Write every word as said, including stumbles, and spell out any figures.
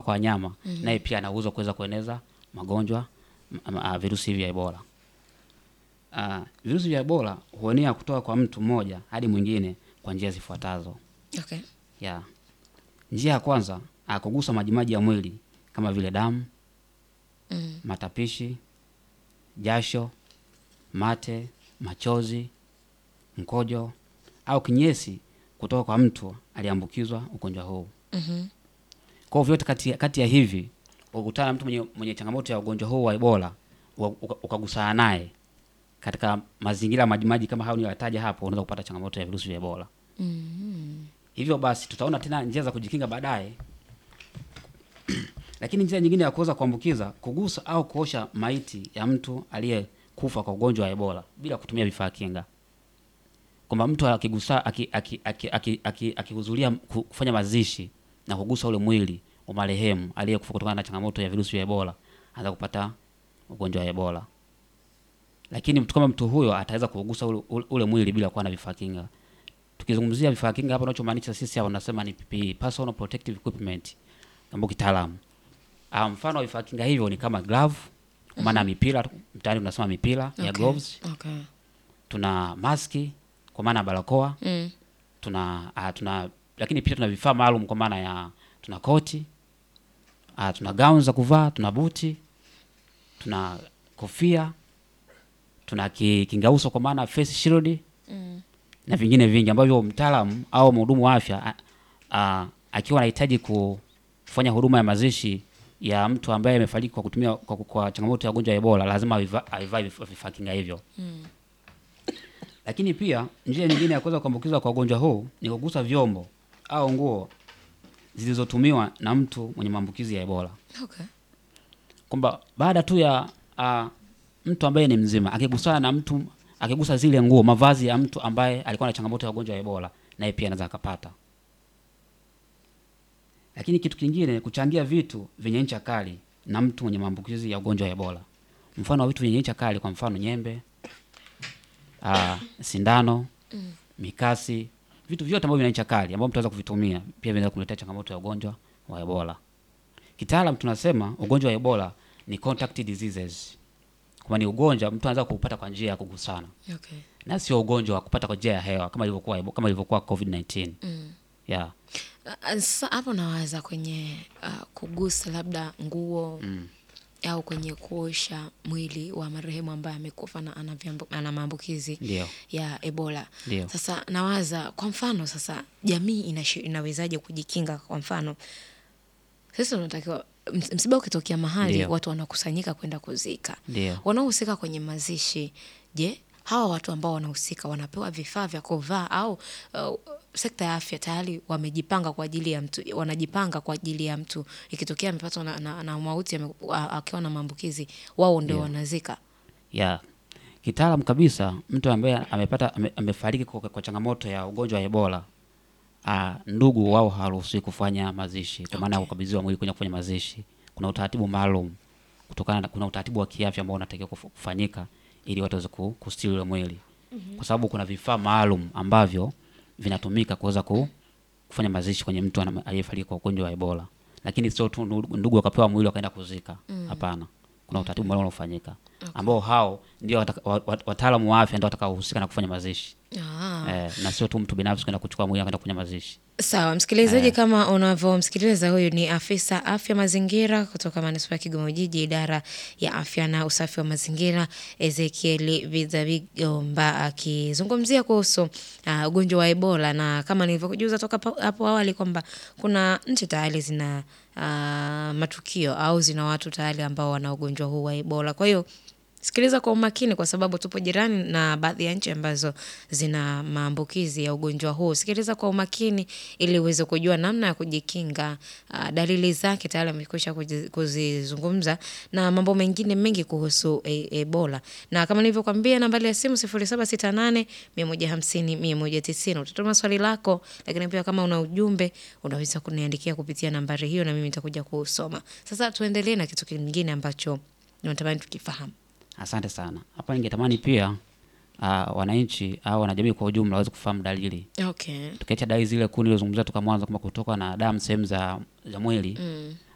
kwa wanyama, mm-hmm. naye pia ana uwezo kuweza kueneza magonjwa uh, virusi vya Ebola. Uh, virusi vya Ebola huenea kutoka kwa mtu mmoja hadi mwingine kwa njia zifuatazo. Okay. Yeah. Njia ya kwanza, uh, kugusa majimaji ya mwili kama vile damu, mm. matapishi, jasho, mate, machozi, mkojo au kinyesi kutoka kwa mtu aliambukizwa ugonjwa huu. Mhm. Kwa hivyo kati kati ya hivi ukutana na mtu mwenye, mwenye changamoto ya ugonjwa huu wa Ebola ukagusana naye katika mazingira majimaji kama hao nilitaja hapo, unaweza kupata changamoto ya virusi vya Ebola. Mhm. Hivyo basi tutaona tena njia za kujikinga baadaye. Lakini njia nyingine ya kuweza kuambukiza, kugusa au kuosha maiti ya mtu aliyekufa kwa ugonjwa wa Ebola bila kutumia vifaa kinga. Kwamba mtu akigusa akihudhuria kufanya mazishi na kugusa ule mwili wa marehemu aliyekufa kutokana na changamoto ya virusi vya Ebola, anaweza kupata ugonjwa wa Ebola. Lakini mtu kama mtu huyo ataweza kugusa ule, ule mwili bila kuwa na vifaa kinga. Tukizungumzia vifaa kinga hapa, tunachomaanisha sisi hapa tunasema ni P P E, personal protective equipment, ambapo kitaalamu. Ah, mfano wa vifaa kinga hivyo ni kama glove, kwa maana mipira, mtaani tunasema mipira okay. ya gloves. Okay. Tuna maski kwa maana barakoa. Mm. Tuna uh, tuna lakini pia tuna vifaa maalum kwa maana ya tuna koti, uh, tuna gowns za kuvaa, tuna buti, tuna kofia, tuna kingauso kwa maana face shield. Mm. Na vingine vingi ambavyo mtaalamu au mhudumu wa afya uh, akiwa anahitaji kufanya huduma ya mazishi ya mtu ambaye amefariki kwa kutumia kwa, kwa changamoto ya ugonjwa wa Ebola, lazima aivae vifaa kinga hivyo. Mm. Lakini pia njia nyingine ya kuweza kuambukizwa kwa ugonjwa huu ni kugusa vyombo au nguo zilizotumiwa na mtu mwenye maambukizi ya Ebola. Okay. Kwamba baada tu ya uh, mtu ambaye ni mzima akigusana na mtu, akigusa zile nguo, mavazi ya mtu ambaye alikuwa na changamoto ya ugonjwa wa Ebola, naye pia anaweza akapata. Lakini kitu kingine, kuchangia vitu vyenye ncha kali na mtu mwenye maambukizi ya ugonjwa wa Ebola. Mfano wa vitu vyenye ncha kali, kwa mfano nyembe, uh, sindano, mm. mikasi, vitu vyote ambavyo vina ncha kali ambavyo mtu anaweza kuvitumia pia vinaweza kuletea changamoto ya ugonjwa wa Ebola. Kitaalamu tunasema ugonjwa wa Ebola ni contact diseases. Kwa ni ugonjwa mtu anaweza kupata kwa njia ya kugusana. Okay. Na sio ugonjwa wa kupata kwa njia ya hewa kama ilivyokuwa kama ilivyokuwa COVID nineteen. Mm. Yeah. Sasa hapo nawaza kwenye uh, kugusa labda nguo mm. au kwenye kuosha mwili wa marehemu ambaye amekufa na ana maambukizi ya Ebola. Dio. Sasa nawaza kwa mfano sasa jamii inashi, inawezaje kujikinga? Kwa mfano sasa tunatakiwa msiba ukitokea mahali Dio. watu wanakusanyika kwenda kuzika. Wanaohusika kwenye mazishi, je, hawa watu ambao wanahusika wanapewa vifaa vya kuvaa au uh, sekta ya afya tayari wamejipanga kwa ajili ya mtu, wanajipanga kwa ajili ya mtu ikitokea amepatwa na, na, na mauti akiwa na maambukizi, wao ndio wanazika? Yeah. Kitaalamu kabisa, mtu ambaye amepata ame, amefariki kwa, kwa changamoto ya ugonjwa wa Ebola, uh, ndugu wao haruhusiwi kufanya mazishi. Kwa maana okay. kukabidhiwa mwili kwenye kufanya mazishi, kuna utaratibu maalum kutokana na kuna utaratibu wa kiafya ambao unatakiwa kufanyika ili watu waweze kustiri ule mwili. Mm-hmm. Kwa sababu kuna vifaa maalum ambavyo vinatumika kuweza kufanya mazishi kwenye mtu aliyefariki kwa ugonjwa wa Ebola. Lakini sio tu ndugu wakapewa mwili wakaenda kuzika. Hapana. Mm. Kuna utaratibu maalum unaofanyika. Okay. Ambao hao ndio wataalamu wa afya ndio watakaohusika na kufanya mazishi. Ah. Eh, na sio tu mtu binafsi kwenda kuchukua mwili akaenda kufanya mazishi. Sawa, msikilizaji, eh, kama unavyomsikiliza huyu ni afisa afya mazingira kutoka Manispaa ya Kigoma Jiji, idara ya afya na usafi wa mazingira, Ezekiel Bizabigomba, akizungumzia kuhusu uh, ugonjwa wa Ebola. Na kama nilivyokujuza toka hapo awali kwamba kuna nchi tayari zina uh, matukio au zina watu tayari ambao wana ugonjwa huu wa Ebola. Kwa hiyo sikiliza kwa umakini kwa sababu tupo jirani na baadhi ya nchi ambazo zina maambukizi ya ugonjwa huu. Sikiliza kwa umakini ili uweze kujua namna ya kujikinga, uh, dalili zake tayari amekwisha kuzizungumza na mambo mengine mengi kuhusu e Ebola. Na kama nilivyokuambia, nambari ya simu sifuri saba sita nane mia moja hamsini mia moja tisini. Utatuma swali lako, lakini pia kama una ujumbe unaweza kuniandikia kupitia nambari hiyo na mimi nitakuja kusoma. Sasa tuendelee na kitu kingine ambacho natamani tukifahamu. Asante sana. Hapa ningetamani pia uh, wananchi au wanajamii kwa ujumla waweze kufahamu dalili. Okay. Tukiacha dalili zile kuni nilizozungumzia toka mwanzo kama kutoka na damu sehemu za za mwili. Mm.